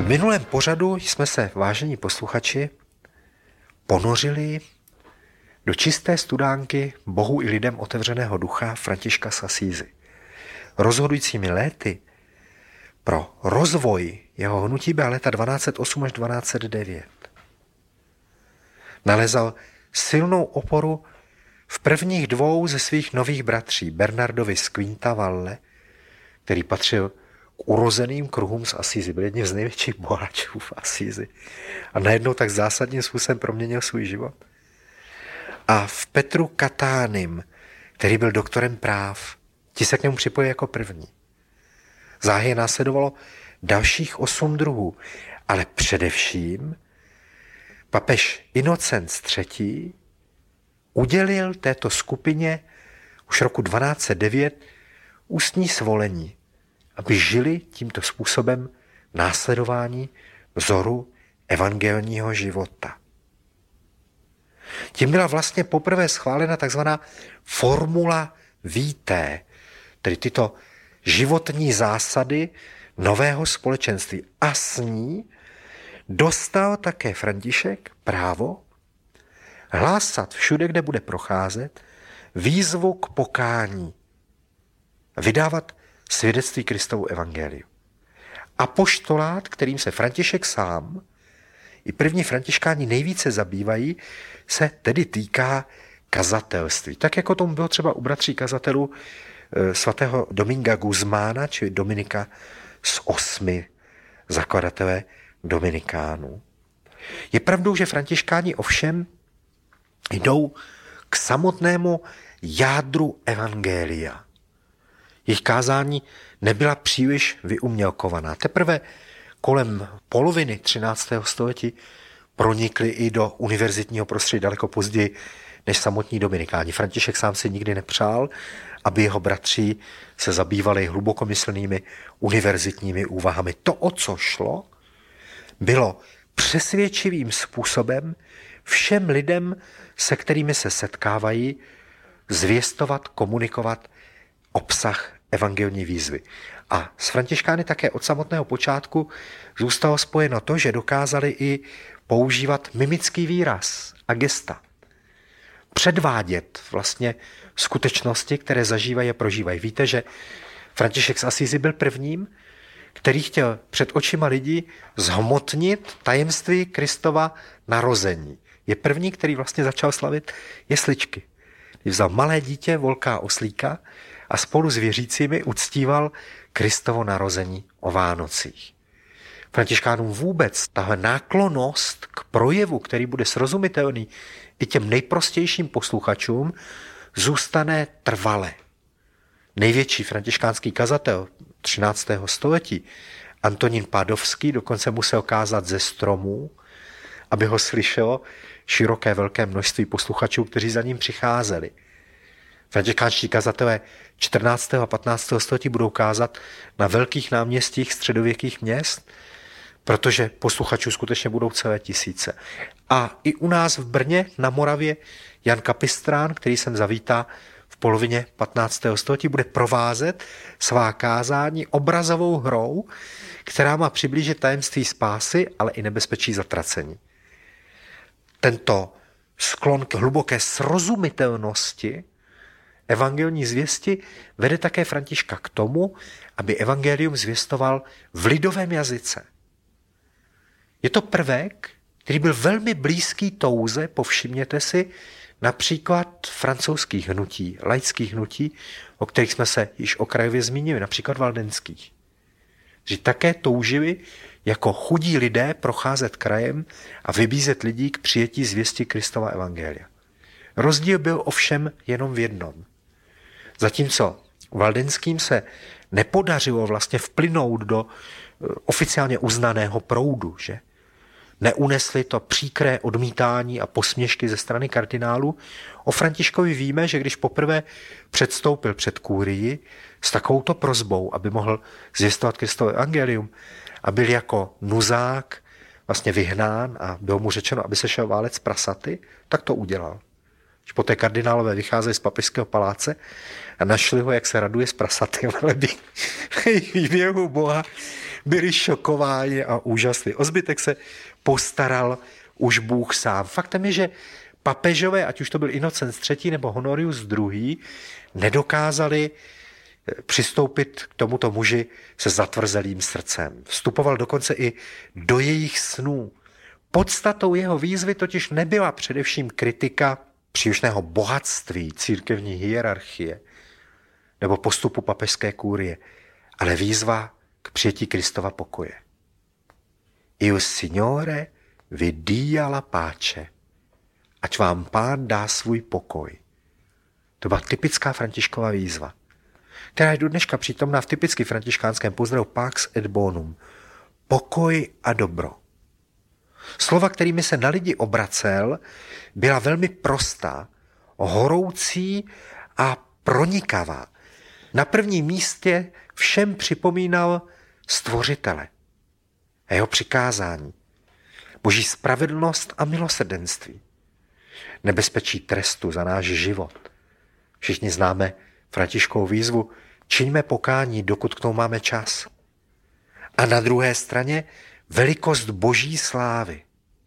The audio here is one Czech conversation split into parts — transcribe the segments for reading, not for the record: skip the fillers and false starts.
V minulém pořadu jsme se, vážení posluchači, ponořili do čisté studánky Bohu i lidem otevřeného ducha Františka z Asízy. Rozhodujícími léty pro rozvoj jeho hnutí byla léta 1208 až 1209. Nalezal silnou oporu v prvních dvou ze svých nových bratří, Bernardovi z Quintavalle, který patřil k urozeným kruhům z Asízy, byl jedním z největších boháčů v Asízi a najednou tak zásadním způsobem proměnil svůj život. A v Petru Katánim, který byl doktorem práv, ti se k němu připojili jako první. Záhy následovalo dalších 8 druhů, ale především papež Inocenc III. Udělil této skupině už roku 1209 ústní svolení, aby žili tímto způsobem následování vzoru evangelního života. Tím byla vlastně poprvé schválena takzvaná formula vitae, tedy tyto životní zásady nového společenství. A s ní dostal také František právo hlásat všude, kde bude procházet, výzvu k pokání, vydávat svědectví Kristovu evangeliu. Apoštolát, kterým se František sám i první františkáni nejvíce zabývají, se tedy týká kazatelství. Tak jako tomu bylo třeba u bratří kazatelů svatého Dominga Guzmána, či Dominika z 8 zakladatele Dominikánů. Je pravdou, že františkáni ovšem jdou k samotnému jádru evangelia. Jejich kázání nebyla příliš vyumělkovaná. Teprve kolem poloviny 13. století pronikly i do univerzitního prostředí daleko později než samotní Dominikáni. František sám si nikdy nepřál, aby jeho bratři se zabývali hlubokomyslnými univerzitními úvahami. To, o co šlo, bylo přesvědčivým způsobem všem lidem, se kterými se setkávají, zvěstovat, komunikovat obsah evangelní výzvy. A s františkány také od samotného počátku zůstalo spojeno to, že dokázali i používat mimický výraz a gesta. Předvádět vlastně skutečnosti, které zažívají a prožívají. Víte, že František z Asízy byl prvním, který chtěl před očima lidí zhmotnit tajemství Kristova narození. Je první, který vlastně začal slavit jesličky. Když vzal malé dítě, volká oslíka a spolu s věřícími uctíval Kristovo narození o Vánocích. Františkánům vůbec tahle náklonnost k projevu, který bude srozumitelný i těm nejprostějším posluchačům, zůstane trvale. Největší františkánský kazatel 13. století, Antonín Pádovský, dokonce musel kázat ze stromů, aby ho slyšelo široké velké množství posluchačů, kteří za ním přicházeli. Františkánští kazatelé 14. a 15. století budou kázat na velkých náměstích středověkých měst, protože posluchačů skutečně budou celé tisíce. A i u nás v Brně na Moravě Jan Kapistrán, který sem zavítá v polovině 15. století, bude provázet svá kázání obrazovou hrou, která má přiblížit tajemství spásy, ale i nebezpečí zatracení. Tento sklon k hluboké srozumitelnosti evangelní zvěsti vede také Františka k tomu, aby evangelium zvěstoval v lidovém jazyce. Je to prvek, který byl velmi blízký touze, povšimněte si, například francouzských hnutí, laických hnutí, o kterých jsme se již okrajově zmínili, například valdenských. Že také toužili jako chudí lidé procházet krajem a vybízet lidí k přijetí zvěsti Kristova evangelia. Rozdíl byl ovšem jenom v jednom. Zatímco valdenským se nepodařilo vlastně vplynout do oficiálně uznaného proudu, že? Neunesli to příkré odmítání a posměšky ze strany kardinálu. O Františkovi víme, že když poprvé předstoupil před kúrii s takovouto prosbou, aby mohl zvěstovat Kristovo evangelium a byl jako nuzák vlastně vyhnán a bylo mu řečeno, aby se šel válet s prasaty, tak to udělal. Když poté kardinálové vycházeli z papežského paláce a našli ho, jak se raduje s prasaty, ale výběhu Boha byli šokováni a úžasli. O zbytek se postaral už Bůh sám. Faktem je, že papežové, ať už to byl Inocens III. Nebo Honorius II., nedokázali přistoupit k tomuto muži se zatvrzelým srdcem. Vstupoval dokonce i do jejich snů. Podstatou jeho výzvy totiž nebyla především kritika přílišného bohatství církevní hierarchie nebo postupu papežské kúrie, ale výzva k přijetí Kristova pokoje. Il Signore vi dia la pace. Ať vám Pán dá svůj pokoj. To byla typická Františkova výzva, která je do dneška přítomná v typicky františkánském pozdravu Pax et Bonum. Pokoj a dobro. Slova, kterými se na lidi obracel, byla velmi prostá, horoucí a pronikavá. Na prvním místě všem připomínal Stvořitele a jeho přikázání, Boží spravedlnost a milosrdenství, nebezpečí trestu za náš život. Všichni známe Františkovu výzvu, čiňme pokání, dokud k tomu máme čas. A na druhé straně velikost Boží slávy.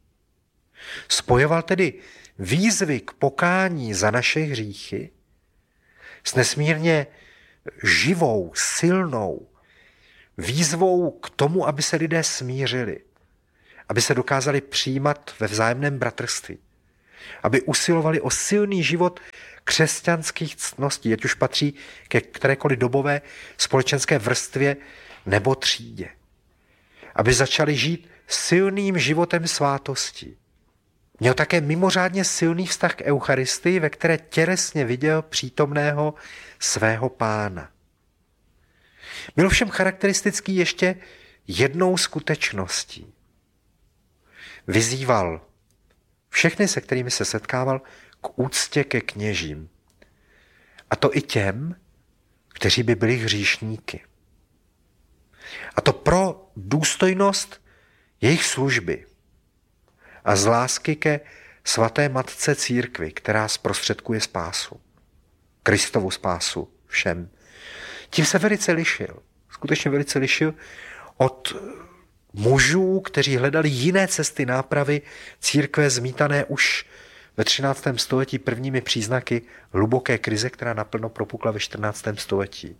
Spojoval tedy výzvy k pokání za naše hříchy s nesmírně živou, silnou výzvou k tomu, aby se lidé smířili, aby se dokázali přijímat ve vzájemném bratrství, aby usilovali o silný život křesťanských ctností, ať už patří ke kterékoliv dobové společenské vrstvě nebo třídě. Aby začali žít silným životem svátostí. Měl také mimořádně silný vztah k Eucharistii, ve které tělesně viděl přítomného svého Pána. Byl všem charakteristický ještě jednou skutečností. Vyzýval všechny, se kterými se setkával, k úctě ke kněžím. A to i těm, kteří by byli hříšníky. A to pro důstojnost jejich služby a z lásky ke svaté matce církvi, která zprostředkuje spásu. Kristovu spásu všem. Tím se velice lišil. Skutečně velice lišil od mužů, kteří hledali jiné cesty nápravy církve zmítané už ve 13. století prvními příznaky hluboké krize, která naplno propukla ve 14. století.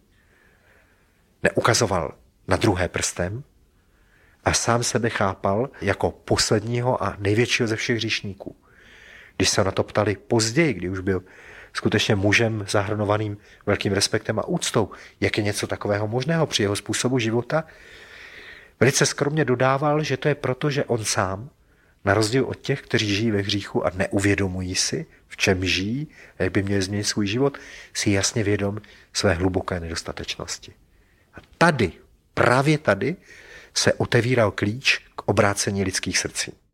Neukazoval na druhé prstem a sám sebe chápal jako posledního a největšího ze všech hříšníků. Když se na to ptali později, kdy už byl skutečně mužem zahrnovaným velkým respektem a úctou, jak je něco takového možného při jeho způsobu života, velice skromně dodával, že to je proto, že on sám, na rozdíl od těch, kteří žijí ve hříchu a neuvědomují si, v čem žijí, jak by měli změnit svůj život, si jasně vědom své hluboké nedostatečnosti. A tady, právě tady, se otevíral klíč k obrácení lidských srdcí.